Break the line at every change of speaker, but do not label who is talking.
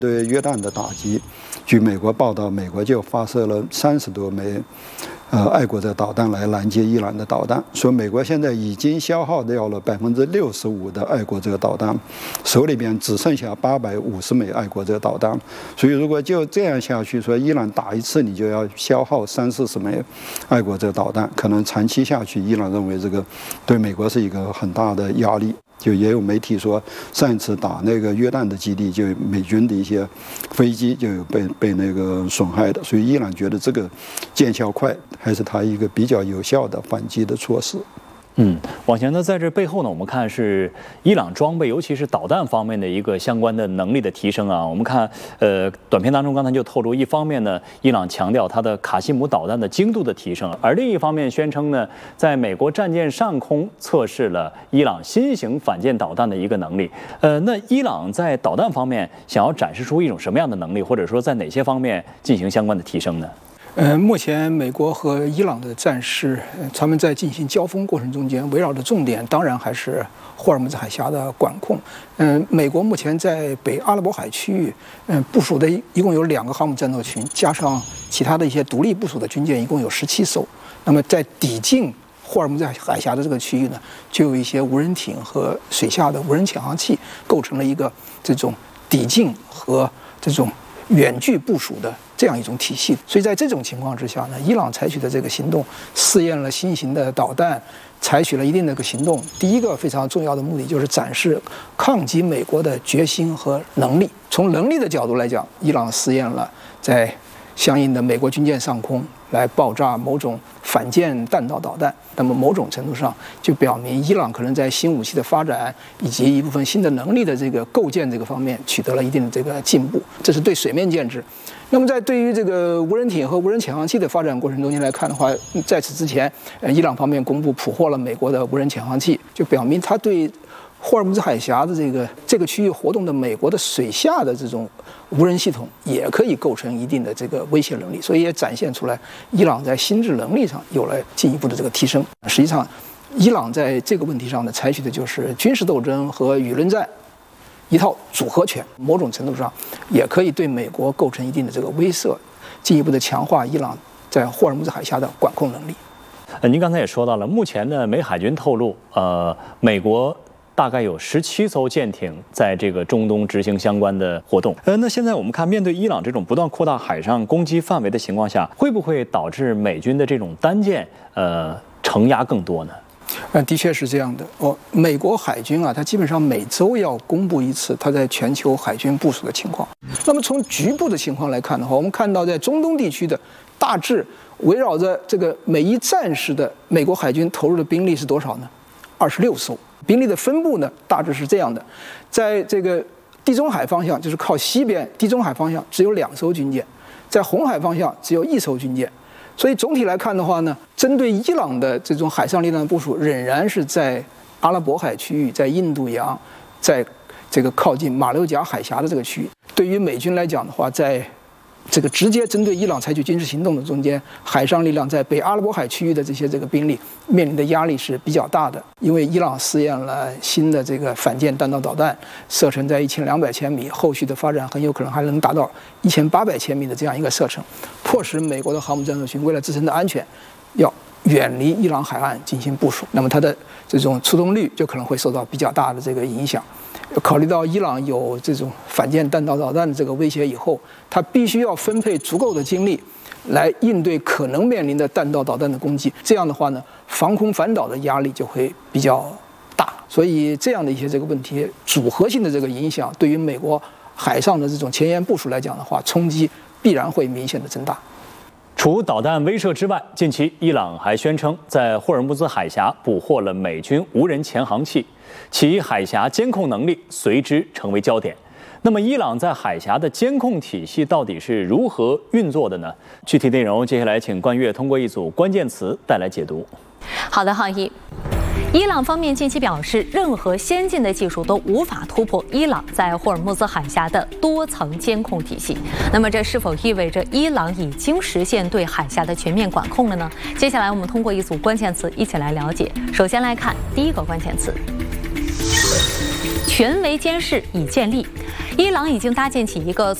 对约旦的打击，据美国报道，美国就发射了30多枚爱国者导弹来拦截伊朗的导弹，说美国现在已经消耗掉了65%的爱国者导弹，手里边只剩下850枚爱国者导弹。所以如果就这样下去，说伊朗打一次你就要消耗30-40枚爱国者导弹，可能长期下去，伊朗认为这个对美国是一个很大的压力。就也有媒体说，上一次打那个约旦的基地，就美军的一些飞机就有被那个损害的，所以伊朗觉得这个见效快，还是他一个比较有效的反击的措施。
往前呢，在这背后呢，我们看是伊朗装备，尤其是导弹方面的一个相关的能力的提升啊。我们看，短片当中刚才就透露，一方面呢，伊朗强调它的卡西姆导弹的精度的提升，而另一方面宣称呢，在美国战舰上空测试了伊朗新型反舰导弹的一个能力。那伊朗在导弹方面想要展示出一种什么样的能力，或者说在哪些方面进行相关的提升呢？
目前美国和伊朗的战士，他们在进行交锋过程中间，围绕的重点当然还是霍尔木兹海峡的管控。美国目前在北阿拉伯海区域，部署的一共有2个航母战斗群，加上其他的一些独立部署的军舰，一共有17艘。那么在抵近霍尔木兹海峡的这个区域呢，就有一些无人艇和水下的无人潜航器，构成了一个这种抵近和这种远距部署的这样一种体系。所以在这种情况之下呢，伊朗采取的这个行动，试验了新型的导弹，采取了一定的一个行动。第一个非常重要的目的就是展示抗击美国的决心和能力。从能力的角度来讲，伊朗试验了在相应的美国军舰上空来爆炸某种反舰弹道导弹，那么某种程度上就表明伊朗可能在新武器的发展以及一部分新的能力的这个构建这个方面取得了一定的这个进步，这是对水面舰只。那么在对于这个无人艇和无人潜航器的发展过程中间来看的话，在此之前，伊朗方面公布捕获了美国的无人潜航器，就表明他对霍尔木兹海峡的这个区域活动的美国的水下的这种无人系统也可以构成一定的这个威胁能力，所以也展现出来伊朗在心智能力上有了进一步的这个提升。实际上，伊朗在这个问题上呢，采取的就是军事斗争和舆论战一套组合拳，某种程度上也可以对美国构成一定的这个威慑，进一步的强化伊朗在霍尔木兹海峡的管控能力。
您刚才也说到了，目前呢，美海军透露，美国大概有17艘舰艇在这个中东执行相关的活动。那现在我们看，面对伊朗这种不断扩大海上攻击范围的情况下，会不会导致美军的这种单舰承压更多呢？
的确是这样的。美国海军啊，它基本上每周要公布一次它在全球海军部署的情况。那么从局部的情况来看的话，我们看到在中东地区的大致围绕着这个每一战士的美国海军投入的兵力是多少呢？26艘。兵力的分布呢，大致是这样的：在这个地中海方向，就是靠西边地中海方向，只有2艘军舰；在红海方向只有1艘军舰。所以总体来看的话呢，针对伊朗的这种海上力量的部署，仍然是在阿拉伯海区域、在印度洋、在这个靠近马六甲海峡的这个区域。对于美军来讲的话，在这个直接针对伊朗采取军事行动的中间，海上力量在北阿拉伯海区域的这个兵力面临的压力是比较大的，因为伊朗试验了新的这个反舰弹道导弹，射程在1200千米，后续的发展很有可能还能达到1800千米的这样一个射程，迫使美国的航母战斗群为了自身的安全，要远离伊朗海岸进行部署，那么它的这种出动率就可能会受到比较大的这个影响。考虑到伊朗有这种反舰弹道导弹的这个威胁以后，它必须要分配足够的精力来应对可能面临的弹道导弹的攻击。这样的话呢，防空反导的压力就会比较大。所以这样的一些这个问题组合性的这个影响，对于美国海上的这种前沿部署来讲的话，冲击必然会明显的增大。
除导弹威慑之外，近期伊朗还宣称在霍尔木兹海峡捕获了美军无人潜航器，其海峡监控能力随之成为焦点。那么，伊朗在海峡的监控体系到底是如何运作的呢？具体内容，接下来请冠岳通过一组关键词带来解读。
好的，浩一。伊朗方面近期表示，任何先进的技术都无法突破伊朗在霍尔木兹海峡的多层监控体系。那么，这是否意味着伊朗已经实现对海峡的全面管控了呢？接下来我们通过一组关键词一起来了解。首先来看第一个关键词。 权威监视已建立。伊朗已经搭建起一个